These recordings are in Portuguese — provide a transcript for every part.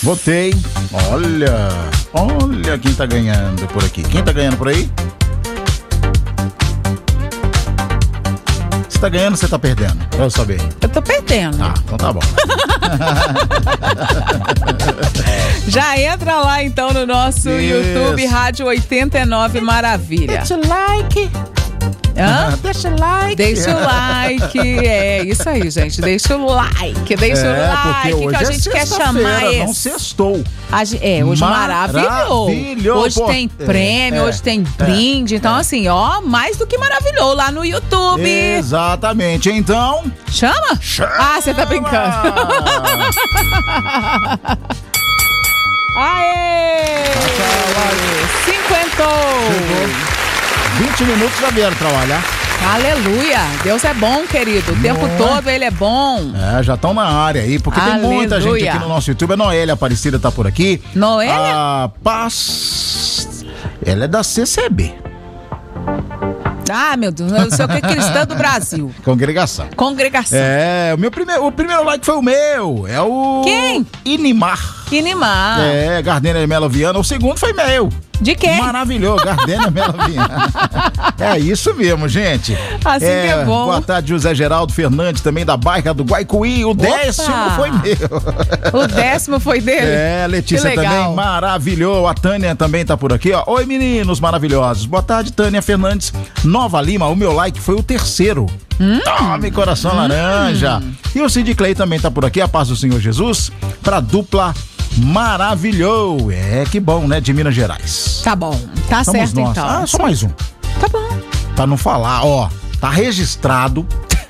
Votei. Olha quem tá ganhando por aqui. Quem tá ganhando por aí? Você tá ganhando ou você tá perdendo? Pra eu saber. Eu tô perdendo. Ah, então tá bom. Já entra lá então no nosso YouTube Rádio 89 Maravilha. Deixa o like. Hã? Deixa o like. Deixa o like. É isso aí, gente. Deixa o like. Deixa o like. Porque hoje que a gente quer chamar não sextou. Hoje maravilhou. Hoje tem prêmio, hoje tem brinde. Então, assim, ó, mais do que maravilhou lá no YouTube. Exatamente. Então. Chama? Ah, você tá brincando. Aê! Cinquentou! 20 minutos já vieram trabalhar. Aleluia! Deus é bom, querido. O tempo todo Ele é bom. Já estão na área aí, porque tem muita gente aqui no nosso YouTube. A Noélia Aparecida tá por aqui. Noélia? A ela é da CCB. Ah, meu Deus, eu sei o que é cristã do Brasil. Congregação. O primeiro like foi o meu. É o... Quem? Inimar. Gardênia de Melo Viana. O segundo foi meu. De quem? Maravilhoso, Gardênia Melo Viana. É isso mesmo, gente. Assim que é bom. Boa tarde, José Geraldo Fernandes, também da Bairra do Guaicuí. O 10º foi meu. O 10º foi dele? Letícia também maravilhou. A Tânia também tá por aqui, ó. Oi, meninos maravilhosos. Boa tarde, Tânia Fernandes, Nova Lima. O meu like foi o 3º. Tome coração laranja. E o Cid Clay também tá por aqui. A paz do Senhor Jesus pra dupla maravilhou. Que bom, né? De Minas Gerais. Tá bom, tá Somos certo nós. então. Só mais um. Tá bom. Pra não falar, ó, tá registrado.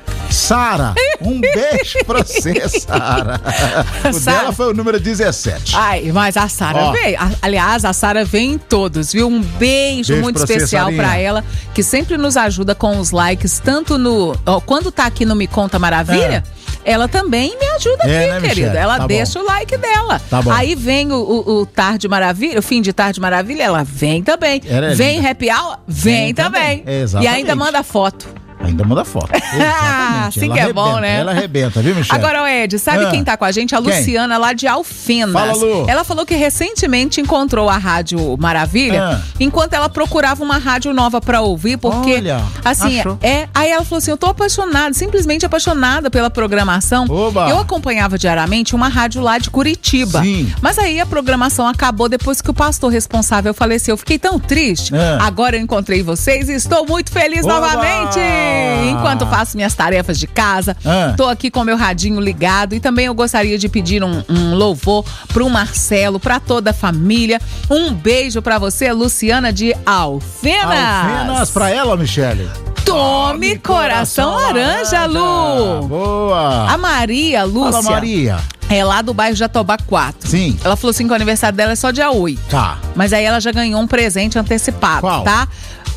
Sara, um beijo pra você, Sara. O dela foi o número 17. Ai, mas a Sara veio. Aliás, a Sara vem em todos, viu? Um beijo muito especial pra ela, que sempre nos ajuda com os likes, tanto no... quando tá aqui no Me Conta Maravilha, ela também me ajuda aqui, né, querida? Michele? Ela Tá deixa o like dela. Tá bom. Aí vem o Tarde Maravilha, o Fim de Tarde Maravilha, ela vem também. Vem Happy Hour, vem também. Exatamente. E ainda manda foto. Ainda manda foto. Exatamente. Assim que é bom, né? Ela arrebenta, viu, Michele? Agora, Ed, sabe quem tá com a gente? A Luciana, lá de Alfenas. Fala, Lu. Ela falou que recentemente encontrou a Rádio Maravilha enquanto ela procurava uma rádio nova pra ouvir, porque, assim, aí ela falou assim, eu tô apaixonada, simplesmente apaixonada pela programação. Oba. Eu acompanhava diariamente uma rádio lá de Curitiba. Sim. Mas aí a programação acabou depois que o pastor responsável faleceu. Eu fiquei tão triste. Agora eu encontrei vocês e estou muito feliz novamente. Enquanto faço minhas tarefas de casa, tô aqui com meu radinho ligado, e também eu gostaria de pedir um louvor pro Marcelo, pra toda a família. Um beijo pra você, Luciana de Alfenas. Alfenas pra ela, Michele. Tome coração laranja, Lu. Boa. A Maria Lúcia. Fala, Maria. É lá do bairro Jatobá 4. Sim. Ela falou assim que o aniversário dela é só dia 8. Tá. Mas aí ela já ganhou um presente antecipado. Qual? Tá?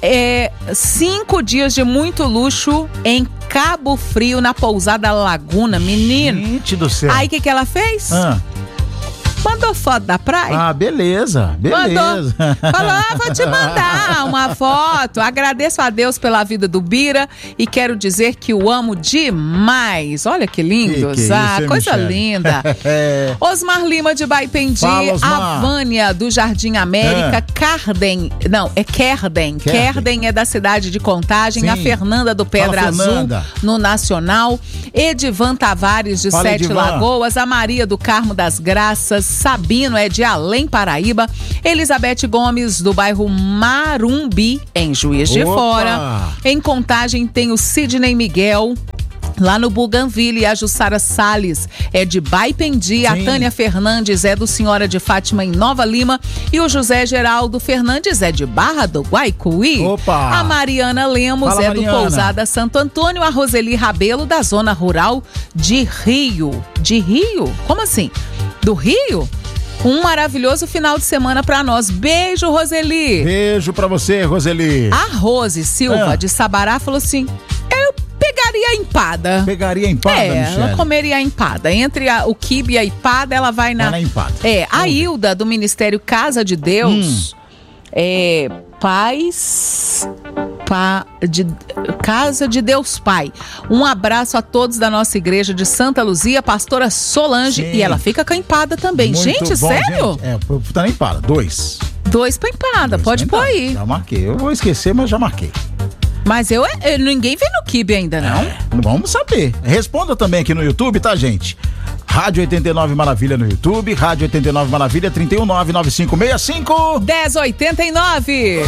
5 dias de muito luxo em Cabo Frio, na pousada Laguna, menino. Gente do céu. Aí o que ela fez? Mandou foto da praia. Beleza. Mandou. Falou, vou te mandar uma foto. Agradeço a Deus pela vida do Bira e quero dizer que o amo demais. Olha que lindos. Que isso, coisa Michele? linda. Osmar Lima de Baipendi, a Vânia do Jardim América, Carden. Não, é Kerden. Kerden é da cidade de Contagem. Sim. A Fernanda do Pedra Azul, no Nacional. Edivan Tavares de Sete Lagoas. A Maria do Carmo das Graças. Sabino é de Além, Paraíba. Elizabeth Gomes do bairro Marumbi, em Juiz de Fora. Em Contagem tem o Sidney Miguel, lá no Bougainville. A Jussara Salles é de Baipendi. A Tânia Fernandes é do Senhora de Fátima, em Nova Lima. E o José Geraldo Fernandes é de Barra do Guaicuí. A Mariana Lemos do Pousada Santo Antônio. A Roseli Rabelo, da zona rural de Rio. De Rio? Como assim? Do Rio? Um maravilhoso final de semana pra nós. Beijo, Roseli. Beijo pra você, Roseli. A Rose Silva, de Sabará, falou assim, eu pegaria a empada. Pegaria a empada, Michele? Ela comeria a empada. Entre o quibe e a empada, ela vai na empada. A Hilda, do Ministério Casa de Deus, Paz... Casa de Deus Pai. Um abraço a todos da nossa igreja de Santa Luzia, pastora Solange. Sim. E ela fica com a empada também. Muito gente, bom, sério? Gente. Tá na empada, 2. 2 pra empada, pode pôr aí. Já marquei, eu vou esquecer, mas já marquei. Mas ninguém vem no Kibe ainda, não? Vamos saber. Responda também aqui no YouTube, tá, gente? Rádio 89 Maravilha no YouTube, Rádio 89 Maravilha, 3199565 1089.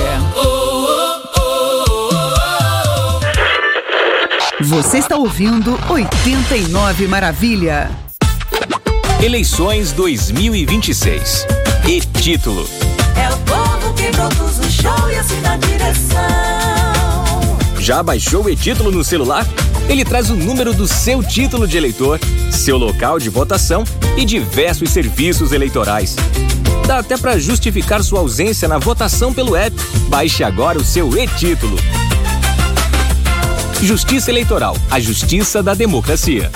Você está ouvindo 89 Maravilha. Eleições 2026. E título: é o povo que produz o show e assim dá direção. Já baixou o e-título no celular? Ele traz o número do seu título de eleitor, seu local de votação e diversos serviços eleitorais. Dá até para justificar sua ausência na votação pelo app. Baixe agora o seu e-título. Justiça Eleitoral, a justiça da democracia.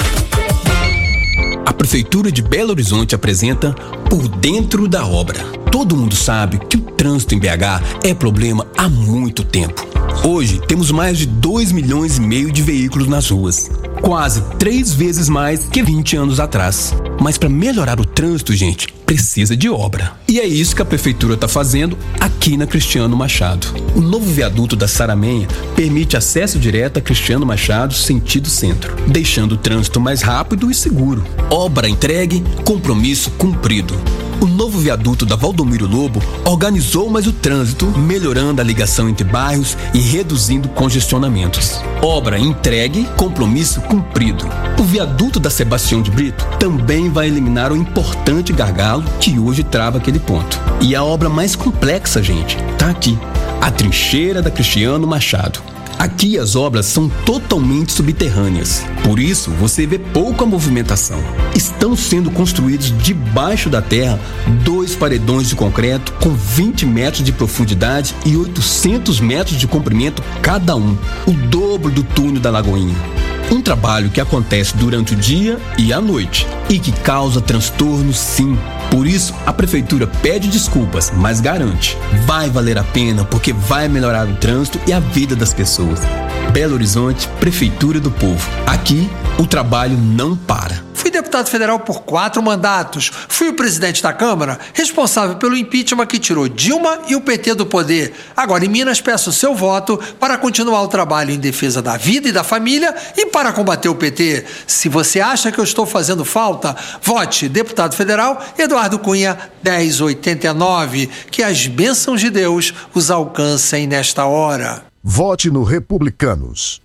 A Prefeitura de Belo Horizonte apresenta Por Dentro da Obra. Todo mundo sabe que o trânsito em BH é problema há muito tempo. Hoje temos mais de 2,5 milhões de veículos nas ruas. Quase 3 vezes mais que 20 anos atrás. Mas para melhorar o trânsito, gente, precisa de obra. E é isso que a Prefeitura está fazendo aqui na Cristiano Machado. O novo viaduto da Saramenha permite acesso direto a Cristiano Machado, sentido centro, deixando o trânsito mais rápido e seguro. Obra entregue, compromisso cumprido. O novo viaduto da Valdomiro Lobo organizou mais o trânsito, melhorando a ligação entre bairros e reduzindo congestionamentos. Obra entregue, compromisso cumprido. O viaduto da Sebastião de Brito também vai eliminar o importante gargalo que hoje trava aquele ponto. E a obra mais complexa, gente, tá aqui: a trincheira da Cristiano Machado. Aqui as obras são totalmente subterrâneas, por isso você vê pouca movimentação. Estão sendo construídos debaixo da terra 2 paredões de concreto com 20 metros de profundidade e 800 metros de comprimento cada um, o dobro do túnel da Lagoinha. Um trabalho que acontece durante o dia e à noite e que causa transtorno, sim. Por isso, a Prefeitura pede desculpas, mas garante: vai valer a pena porque vai melhorar o trânsito e a vida das pessoas. Belo Horizonte, Prefeitura do Povo. Aqui, o trabalho não para. Fui deputado federal por 4 mandatos. Fui o presidente da Câmara, responsável pelo impeachment que tirou Dilma e o PT do poder. Agora, em Minas, peço o seu voto para continuar o trabalho em defesa da vida e da família e para combater o PT. Se você acha que eu estou fazendo falta, vote deputado federal Eduardo Cunha 1089. Que as bênçãos de Deus os alcancem nesta hora. Vote no Republicanos.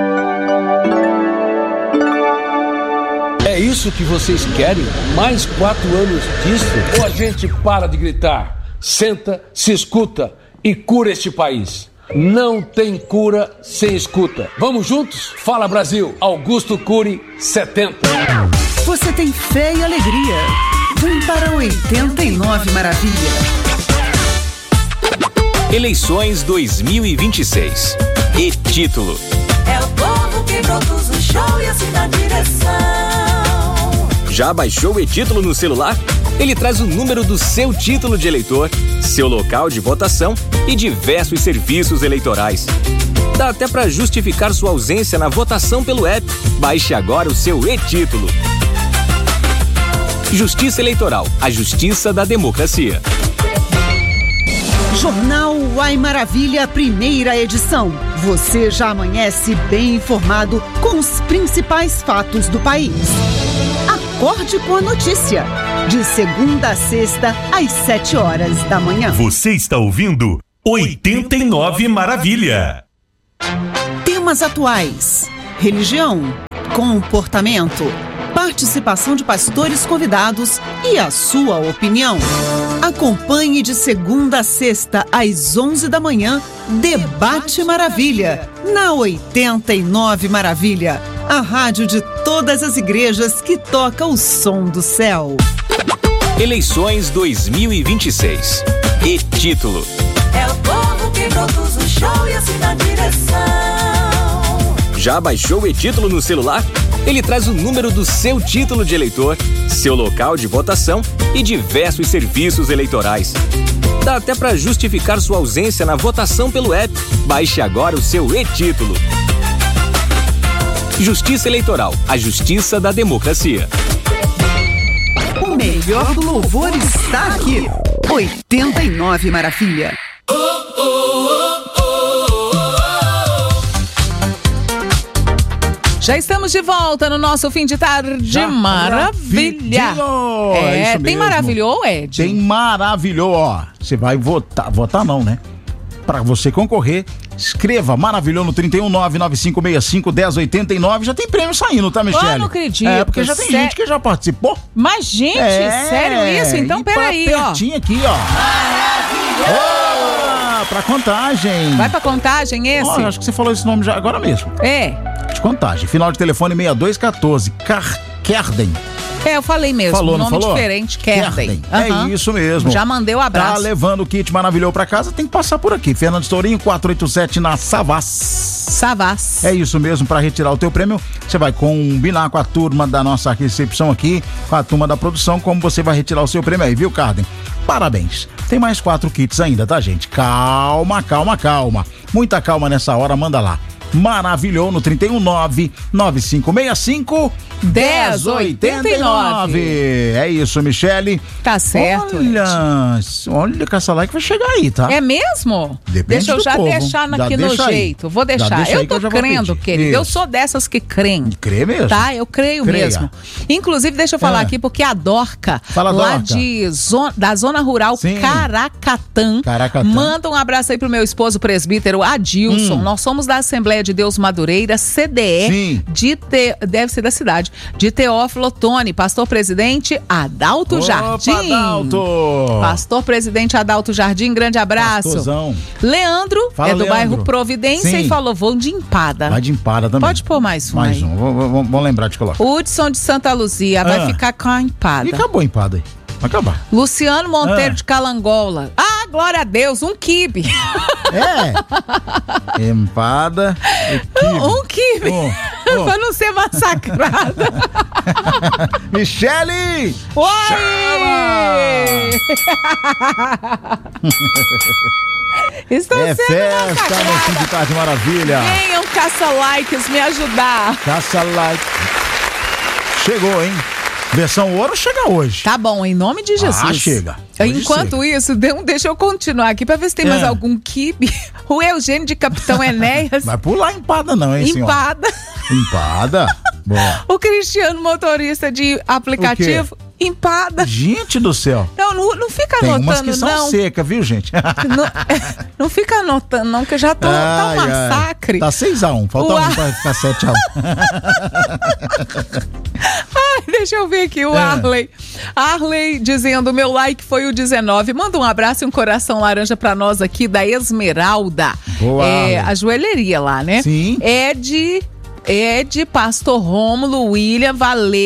É isso que vocês querem? Mais 4 anos disso? Ou a gente para de gritar, senta, se escuta e cura este país? Não tem cura sem escuta. Vamos juntos? Fala Brasil, Augusto Cury 70. Você tem fé e alegria. Vem para 89 Maravilha. Eleições 2026. E título: é o povo que produz o show e assim dá direção. Já baixou o e-título no celular? Ele traz o número do seu título de eleitor, seu local de votação e diversos serviços eleitorais. Dá até para justificar sua ausência na votação pelo app. Baixe agora o seu e-título. Justiça Eleitoral, a justiça da democracia. Jornal Uai Maravilha, primeira edição. Você já amanhece bem informado com os principais fatos do país. Acorde com a notícia. De segunda a sexta, às 7 horas da manhã. Você está ouvindo 89 Maravilha. Temas atuais: religião, comportamento, participação de pastores convidados e a sua opinião. Acompanhe de segunda a sexta, às 11 da manhã, Debate Maravilha, na 89 Maravilha, a rádio de todas as igrejas que toca o som do céu. Eleições 2026. E título: é o povo que produz o show e assim dá direção. Já baixou o e-título no celular? Ele traz o número do seu título de eleitor, seu local de votação e diversos serviços eleitorais. Dá até para justificar sua ausência na votação pelo app. Baixe agora o seu e-título. Justiça Eleitoral, a justiça da democracia. O melhor do louvor está aqui. 89 Maravilha. Já estamos de volta no nosso fim de tarde maravilha. É, tem maravilhou, Ed? Tem maravilhou, ó. Você vai votar não, né? Pra você concorrer, escreva maravilhou no 31995651089. Já tem prêmio saindo, tá, Michele? Eu não acredito. É, porque já tem gente que já participou. Mas, gente, sério isso? Então, peraí, ó. Pertinho aqui, ó. Maravilhoso! Pra contagem. Vai pra contagem esse? Ó, acho que você falou esse nome já agora mesmo. É. De contagem. Final de telefone 6214. Kerden. Eu falei mesmo. Falou, não nome falou? Diferente, Kerden. É isso mesmo. Já mandei o abraço. Tá levando o kit maravilhoso pra casa, tem que passar por aqui. Fernando Tourinho, 487 na Savas. É isso mesmo, pra retirar o teu prêmio, você vai combinar com a turma da nossa recepção aqui, com a turma da produção, como você vai retirar o seu prêmio aí, viu, Carden? Parabéns. Tem mais 4 kits ainda, tá, gente? Calma. Muita calma nessa hora, manda lá. Maravilhou no 31995651089. É isso, Michele. Tá certo. Olha que essa like vai chegar aí, tá? É mesmo? Depende. Deixa eu já povo. deixar aqui no jeito. Vou deixar. Eu tô crendo, querido. Eu sou dessas que creem. Crê mesmo? Tá, eu creio mesmo. Inclusive, deixa eu falar aqui, porque a Dorca, lá da Zona Rural Caracatã, manda um abraço aí pro meu esposo presbítero Adilson. Nós somos da Assembleia de Deus Madureira, CDE, deve ser da cidade, de Teófilo Otoni, pastor presidente Adalto Jardim. Adalto. Pastor presidente Adalto Jardim, grande abraço. Pastorzão. Leandro, do Leandro. bairro Providência, e falou, vou de empada. Vai de empada também. Pode pôr mais um. Mais um, vamos lembrar de colocar. Hudson de Santa Luzia, vai ficar com a empada. E acabou a empada aí. Vai acabar. Luciano Monteiro de Calangola. Glória a Deus, um quibe. Empada e quibe. Um quibe. Pra não ser massacrada. Michele! Oi! Estou sendo festa no fim de tarde maravilha. Venham caça-likes me ajudar. Caça-like. Chegou, hein? Versão ouro chega hoje. Tá bom, em nome de Jesus. Chega. Enquanto isso, deixa eu continuar aqui pra ver se tem mais algum quibe. O Eugênio de Capitão Enéas. Vai pular empada não, hein, senhora? Empada? Boa. O Cristiano, motorista de aplicativo. Empada. Gente do céu. Não fica tem anotando, umas que são secas, viu, gente? Não fica anotando, não, que eu já tô tá um massacre. Tá 6-1, falta um pra ficar 7-1. Deixa eu ver aqui o Arley. Arley dizendo, meu like foi o 19. Manda um abraço e um coração laranja pra nós aqui da Esmeralda. Boa. A joalheria lá, né? Sim. É de Pastor Rômulo, William,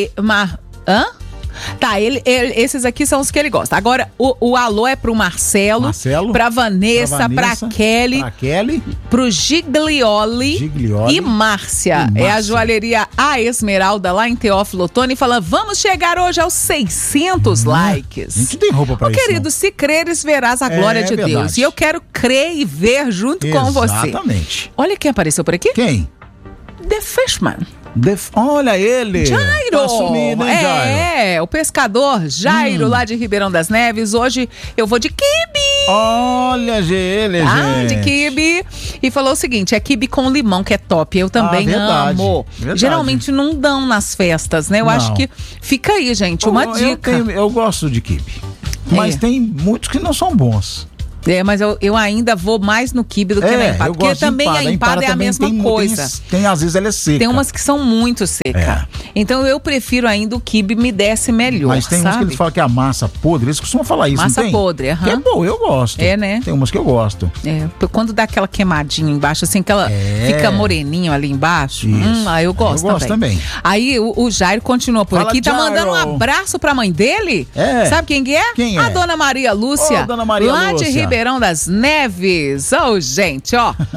Tá, esses aqui são os que ele gosta. Agora, o alô é pro Marcelo, pra Vanessa, pra Kelly, pro Giglioli e Márcia. É a joalheria A Esmeralda lá em Teófilo Otoni, falando, vamos chegar hoje aos 600 likes. A gente tem roupa pra isso. Querido, se creres, verás a glória de verdade. Deus. E eu quero crer e ver junto com você. Exatamente. Olha quem apareceu por aqui. Quem? The Fishman. Olha ele! Jairo! Tá sumido, hein, Jairo? O pescador Jairo, lá de Ribeirão das Neves. Hoje eu vou de quibe! Olha ele, gente! De quibe. E falou o seguinte, é quibe com limão, que é top. Eu também amo. Verdade. Geralmente não dão nas festas, né? Eu acho que fica aí, gente, uma dica. Eu gosto de quibe, mas tem muitos que não são bons. Mas eu ainda vou mais no quibe do que na empada. Porque também a empada é a mesma coisa. Às vezes ela é seca. Tem umas que são muito secas. Então eu prefiro ainda o quibe me desce melhor. Mas tem uns que eles falam que é a massa podre. Eles costumam falar isso, massa não tem? Podre, Que é bom, eu gosto. Né? Tem umas que eu gosto. Quando dá aquela queimadinha embaixo, assim, que ela fica moreninha ali embaixo. Aí eu gosto também. Aí o Jairo continua por aqui. Tá mandando um abraço pra mãe dele. Sabe quem que é? Quem é? A dona Maria Lúcia. Dona Maria lá Lúcia. de Ribeirão das Neves. Gente,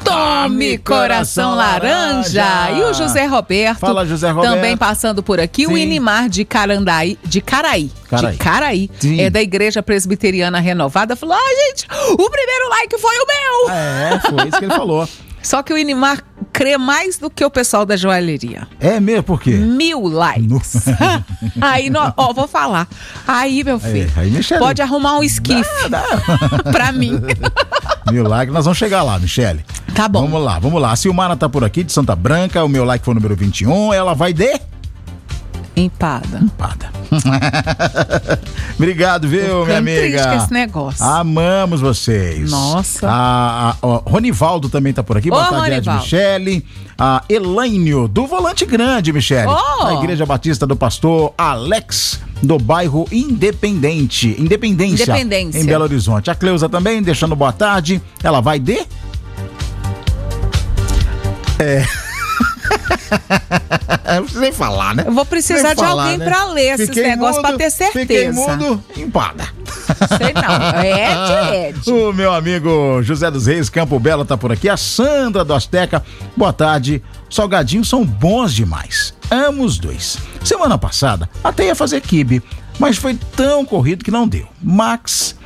Tome Coração Laranja. E o José Roberto. Fala, José Roberto. Também passando por aqui. Sim. O Inimar de Caraí. Sim. É da Igreja Presbiteriana Renovada. Falou, gente, o primeiro like foi o meu. Foi isso que ele falou. Só que o Inimar crê mais do que o pessoal da joalheria. É mesmo? Por quê? 1000 likes. Aí, vou falar. Aí, meu filho, pode arrumar um esquife pra mim. 1000 likes, nós vamos chegar lá, Michele. Tá bom. Vamos lá. A Silmara tá por aqui, de Santa Branca. O meu like foi o número 21. Ela vai de... Empada. Obrigado, viu, minha amiga? Triste com esse negócio. Amamos vocês. Nossa. Ronivaldo também tá por aqui. Boa tarde, Michele. A Elaínio, do Volante Grande, Michele. Da Igreja Batista do Pastor Alex, do bairro Independência, em Belo Horizonte. A Cleusa também, deixando boa tarde. Ela vai de... Eu precisei falar, né? Eu vou precisar de alguém pra ler esses negócios pra ter certeza. Fiquei mudo, empada. Sei não, Ed. O meu amigo José dos Reis, Campo Belo, tá por aqui. A Sandra do Azteca, boa tarde. Salgadinhos são bons demais. Amo os dois. Semana passada até ia fazer quibe, mas foi tão corrido que não deu. Mas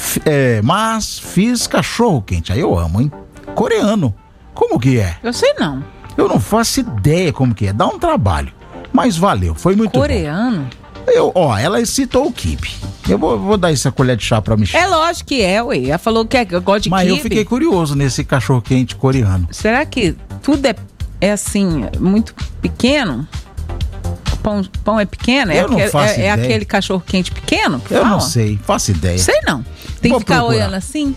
fiz cachorro quente. Aí eu amo, hein? Coreano. Como que é? Eu sei não. Eu não faço ideia como que é, dá um trabalho, mas valeu, foi muito coreano? Bom. Ela citou o quibe. Eu vou dar essa colher de chá pra Michele. É lógico que é, ué. Ela falou que gosta de quibe. Mas eu fiquei curioso nesse cachorro quente coreano. Será que tudo é assim, muito pequeno? Pão é pequeno? Eu não faço ideia. É aquele cachorro quente pequeno? Eu não sei, faço ideia. Sei não. Tem que ficar olhando assim.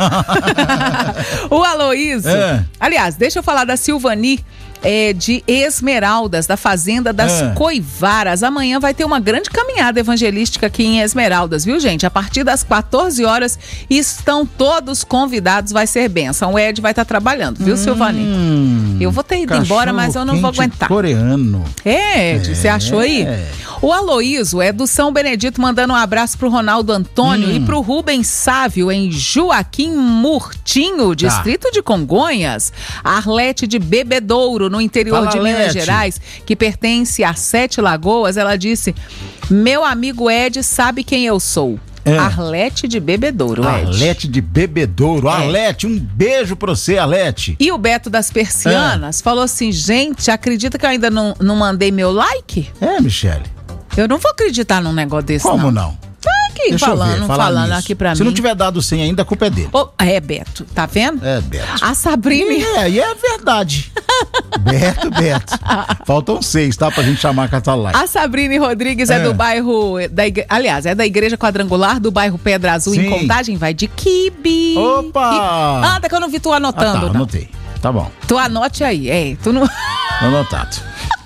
O Aloísio. Aliás, deixa eu falar da Silvani. De Esmeraldas, da Fazenda das Coivaras. Amanhã vai ter uma grande caminhada evangelística aqui em Esmeraldas, viu, gente? A partir das 14 horas estão todos convidados, vai ser bênção. O Ed vai estar trabalhando, viu, Silvani? Eu vou ter ido embora, mas eu não vou aguentar. Coreano. Ed, você achou aí? O Aloísio é do São Benedito, mandando um abraço pro Ronaldo Antônio e pro Rubens Sávio, em Joaquim Murtinho, distrito de Congonhas. Arlete de Bebedouro, no interior de Minas Gerais, que pertence a 7 Lagoas. Ela disse: meu amigo Ed sabe quem eu sou. Arlete de Bebedouro, Ed. Arlete de Bebedouro. Arlete, um beijo pra você, Arlete. E o Beto das Persianas falou assim: gente, acredita que eu ainda não mandei meu like? Michele. Eu não vou acreditar num negócio desse, Como não? Tá aqui falando aqui pra mim. Se não tiver dado 100 ainda, a culpa é dele. Beto, tá vendo? Beto. A Sabrina... E é verdade. Beto. Faltam 6, tá? Pra gente chamar a Catalai. A Sabrina Rodrigues é do bairro... Aliás, é da Igreja Quadrangular, do bairro Pedra Azul, em Contagem. Vai de quibe. Opa! Anda que eu não vi tu anotando, não. Anotei. Tá bom. Tu anote aí. Tu não... Anotado.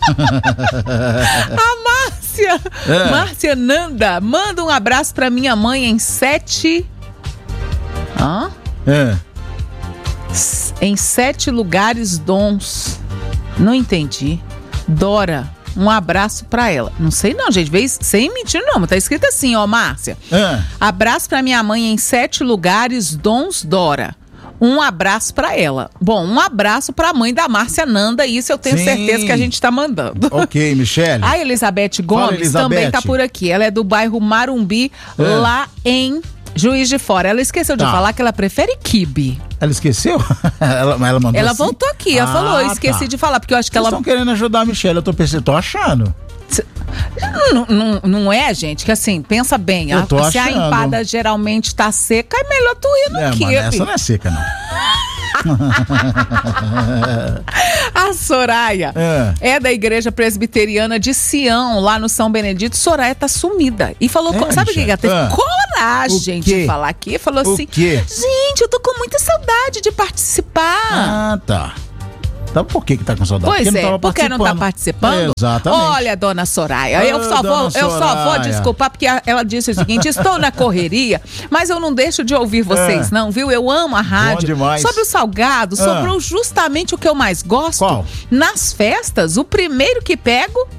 A Márcia Nanda manda um abraço pra minha mãe em 7 em 7 lugares dons. Não entendi. Dora, um abraço pra ela. Não sei não, gente, veio sem mentir não, mas tá escrito assim, Márcia. Abraço pra minha mãe em 7 lugares dons, Dora. Um abraço pra ela. Bom, um abraço pra mãe da Márcia Nanda, isso eu tenho certeza que a gente tá mandando. Ok, Michele. A Elizabeth Gomes também tá por aqui. Ela é do bairro Marumbi, lá em Juiz de Fora. Ela esqueceu de falar que ela prefere quibe. Ela esqueceu? ela mandou Ela voltou aqui, ela falou, esqueci de falar, porque eu acho que Vocês estão querendo ajudar a Michele, eu tô achando. Não é, gente, que assim, pensa bem, se a empada geralmente tá seca, é melhor tu ir no quibe. Mas essa não é seca, não. A Soraya é da Igreja Presbiteriana de Sião, lá no São Benedito. Soraya tá sumida. E falou, sabe o que ela teve coragem de falar aqui? Falou assim, gente, eu tô com muita saudade de participar. Tá. Então por que tá com saudade? Porque não tá participando? Exatamente. Olha, dona Soraya, eu só vou desculpar, porque ela disse o seguinte: estou na correria, mas eu não deixo de ouvir vocês, não, viu? Eu amo a rádio. Sobre o salgado, sobrou justamente o que eu mais gosto. Qual? Nas festas, o primeiro que pego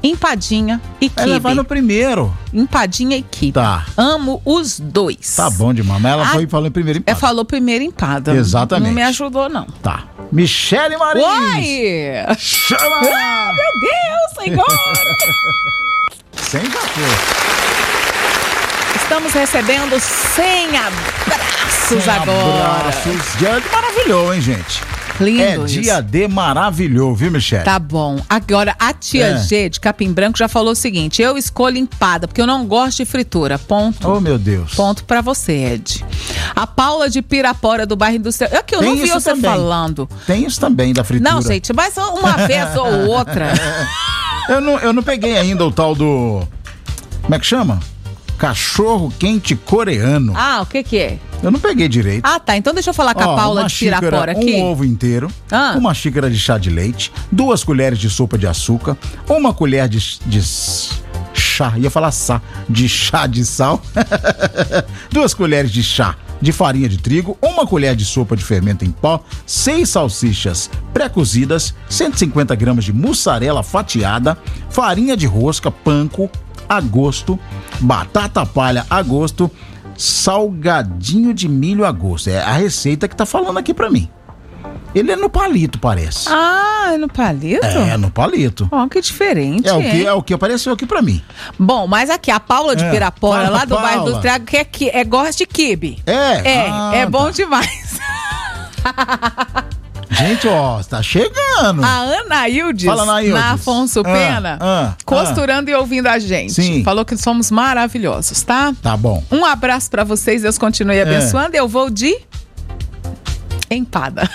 empadinha e quibe. Ela vai no primeiro. Empadinha e quibe. Tá. Amo os dois. Tá bom demais, mas ela falou em primeiro empada. Falou primeiro empada. Exatamente. Não me ajudou, não. Tá. Michele Marins. Oi! Chama! Ah, meu Deus, Senhor! Sem já foi. Estamos recebendo 100 abraços agora. Abraços. Dia de maravilhoso, hein, gente? Lindo É dia de maravilhoso, viu, Michele? Tá bom. Agora, a tia G de Capim Branco já falou o seguinte: eu escolho empada, porque eu não gosto de fritura. Ponto. Oh, meu Deus. Ponto pra você, Ed. A Paula de Pirapora, do bairro Industrial. É que eu não vi você falando. Tem isso também da fritura. Não, gente, mas uma vez ou outra. Eu não peguei ainda o tal do... Como é que chama? Cachorro quente coreano. Ah, o que é? Eu não peguei direito. Ah, tá. Então deixa eu falar com a Paula de Pirapora aqui. Um ovo inteiro, uma xícara de chá de leite, 2 colheres de sopa de açúcar, 1 colher de chá, ia falar de chá de sal, 2 colheres de chá de farinha de trigo, 1 colher de sopa de fermento em pó, 6 salsichas pré-cozidas, 150 gramas de mussarela fatiada, farinha de rosca, panko, a gosto, batata palha a gosto, salgadinho de milho a gosto. É a receita que tá falando aqui pra mim. Ele é no palito, parece. Ah, é no palito? É, no palito. Ó, que diferente. É o que apareceu aqui pra mim. Bom, mas aqui, a Paula de Pirapora, lá do bairro do Triago, que gosta de quibe. É bom demais. Gente, ó, tá chegando. A Anaildes, na Afonso Pena, costurando e ouvindo a gente. Sim. Falou que somos maravilhosos, tá? Tá bom. Um abraço pra vocês, Deus continue abençoando. Eu vou de... empada.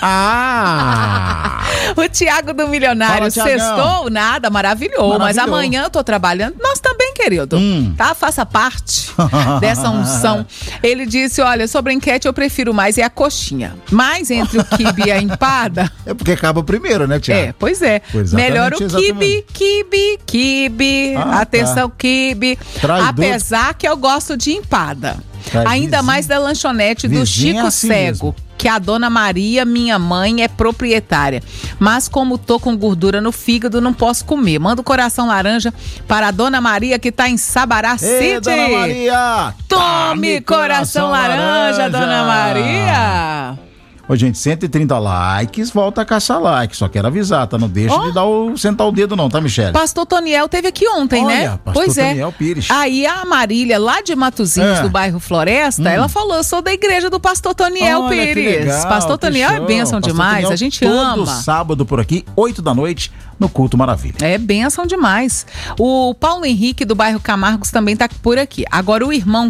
O Tiago do Milionário sextou, nada, maravilhoso. Mas amanhã eu tô trabalhando. Nós também, querido. Tá? Faça parte dessa unção. Ele disse, olha, sobre a enquete eu prefiro mais a coxinha. Mas entre o quibe e a empada... É porque acaba primeiro, né, Tiago? Pois é. Melhor o quibe. Atenção, quibe. Traidor. Apesar que eu gosto de empada. Ainda mais da lanchonete do Chico assim Cego. Mesmo. Que a dona Maria, minha mãe, é proprietária. Mas como tô com gordura no fígado, não posso comer. Manda o coração laranja para a dona Maria, que tá em Sabará City. Dona Maria! Tome coração laranja, dona Maria! Ô, gente, 130 likes, volta a caçar like. Só quero avisar, tá? Não deixa de sentar o dedo não, tá, Michele? Pastor Toniel teve aqui ontem, né? Pastor Toniel Pires. Aí a Marília, lá de Matozinhos, do bairro Floresta, ela falou, eu sou da igreja do Pastor Toniel Pires. Legal, Pastor Toniel é bênção demais, Toniel, a gente ama. Todo sábado por aqui, 8 da noite, no Culto Maravilha. É bênção demais. O Paulo Henrique, do bairro Camargos, também tá por aqui. Agora o irmão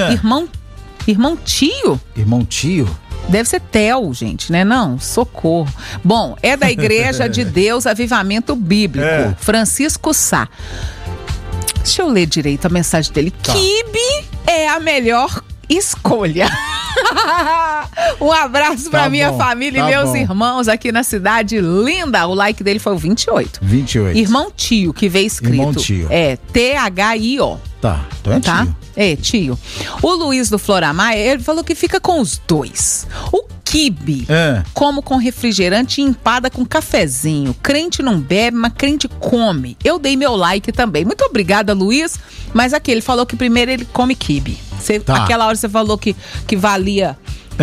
tio? Irmão tio? Deve ser Theo, gente, né? Não, socorro. Bom, é da Igreja de Deus Avivamento Bíblico, Francisco Sá. Deixa eu ler direito a mensagem dele. Tá. Quibe é a melhor escolha. Um abraço pra minha família e meus irmãos aqui na cidade linda. O like dele foi o 28. Irmão tio, que veio escrito. Irmão tio. É T-H-I-O. Tá, então é tio. É, tio. O Luiz do Floramar, ele falou que fica com os dois. O quibe, como com refrigerante e empada com cafezinho. Crente não bebe, mas crente come. Eu dei meu like também. Muito obrigada, Luiz. Mas aqui, ele falou que primeiro ele come quibe. Aquela hora você falou que valia...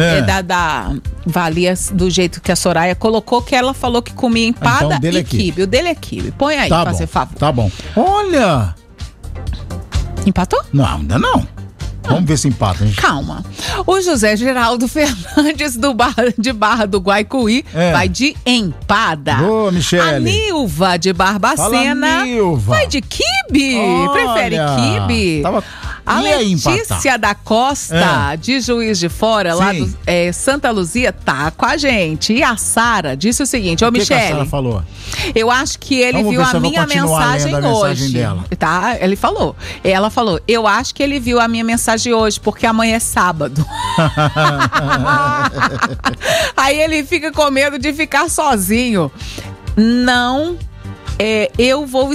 valia do jeito que a Soraya colocou, que ela falou que comia empada e quibe. O dele é quibe. Põe aí, fazer favor. Tá bom. Olha... Empatou? Não, ainda não. Vamos ver se empata, gente. Calma. O José Geraldo Fernandes de Barra do Guaicuí vai de empada. Ô, Michele. A Nilva de Barbacena vai de quibe. Prefere quibe. A Letícia da Costa, de Juiz de Fora, lá do Santa Luzia, tá com a gente. E a Sara disse o seguinte, Michele. Que a Sara falou? Eu acho que ele viu a minha mensagem hoje. Tá? Ele falou. Ela falou, eu acho que ele viu a minha mensagem hoje, porque amanhã é sábado. Aí ele fica com medo de ficar sozinho. Não. Eu vou